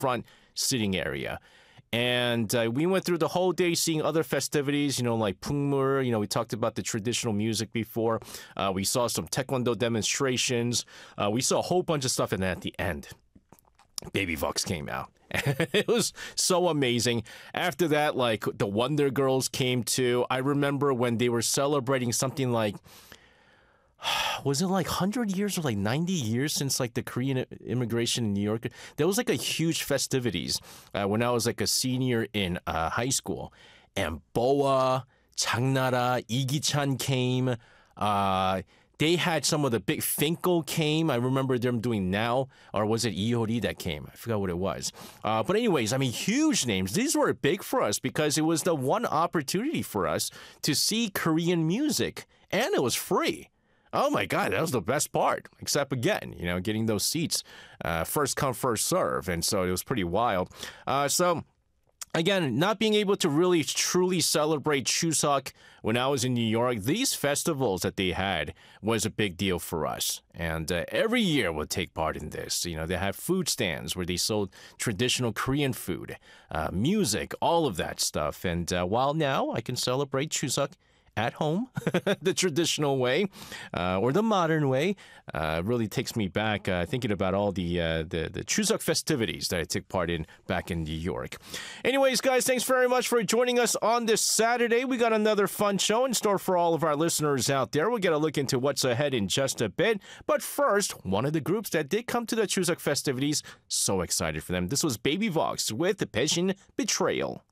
front sitting area. And we went through the whole day seeing other festivities, like Pungmul. We talked about the traditional music before. We saw some Taekwondo demonstrations. We saw a whole bunch of stuff. And then at the end, Baby Vox came out. It was so amazing. After that, like, the Wonder Girls came too. I remember when they were celebrating something like, was it like 100 years or like 90 years since like the Korean immigration in New York? There was like a huge festivities when I was like a senior in high school. And Boa, Changnara, Igi-chan came. They had some of the big Finkel came. I remember them doing Now, or was it Iori that came? I forgot what it was. But anyways, I mean, huge names. These were big for us because it was the one opportunity for us to see Korean music, and it was free. Oh my God, that was the best part. Except again, getting those seats, first come, first serve. And so it was pretty wild. So again, not being able to really truly celebrate Chuseok when I was in New York, these festivals that they had was a big deal for us. And every year we'll take part in this. They have food stands where they sold traditional Korean food, music, all of that stuff. And while now I can celebrate Chuseok at home, the traditional way, or the modern way, really takes me back thinking about all the Chuseok festivities that I took part in back in New York. Anyways, guys, thanks very much for joining us on this Saturday. We got another fun show in store for all of our listeners out there. We'll get a look into what's ahead in just a bit. But first, one of the groups that did come to the Chuseok festivities, so excited for them. This was Baby Vox with Baejin Betrayal.